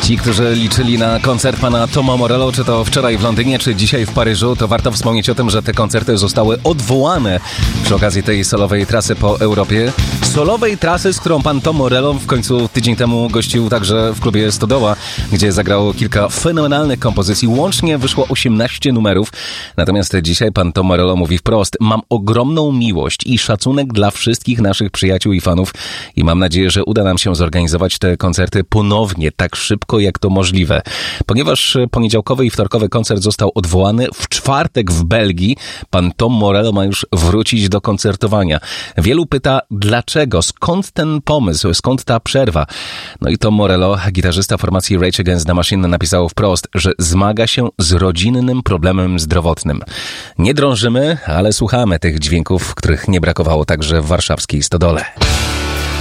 Ci, którzy liczyli na koncert pana Toma Morello, czy to wczoraj w Londynie, czy dzisiaj w Paryżu, to warto wspomnieć o tym, że te koncerty zostały odwołane przy okazji tej solowej trasy po Europie. Solowej trasy, z którą pan Tom Morello w końcu tydzień temu gościł także w klubie Stodoła, gdzie zagrało kilka fenomenalnych kompozycji. Łącznie wyszło 18 numerów. Natomiast dzisiaj pan Tom Morello mówi wprost: mam ogromną miłość i szacunek dla wszystkich naszych przyjaciół i fanów i mam nadzieję, że uda nam się zorganizować te koncerty ponownie tak szybko, jak to możliwe. Ponieważ poniedziałkowy i wtorkowy koncert został odwołany, w czwartek w Belgii pan Tom Morello ma już wrócić do koncertowania. Wielu pyta, dlaczego, skąd ten pomysł, skąd ta przerwa? No i Tom Morello, gitarzysta formacji Rage Against the Machine, napisał wprost, że zmaga się z rodzinnym problemem zdrowotnym. Nie drążymy, ale słuchamy tych dźwięków, których nie brakowało także w warszawskiej Stodole.